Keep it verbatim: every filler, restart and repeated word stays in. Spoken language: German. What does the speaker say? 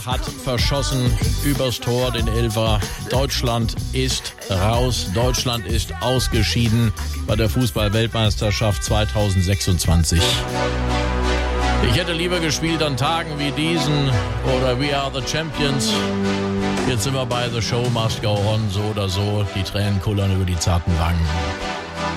Gladbach hat verschossen übers Tor den Elfer. Deutschland ist raus. Deutschland ist ausgeschieden bei der Fußball-Weltmeisterschaft zweitausendsechsundzwanzig. Ich hätte lieber gespielt an Tagen wie diesen oder We Are the Champions. Jetzt sind wir bei The Show Must Go On, so oder so. Die Tränen kullern über die zarten Wangen.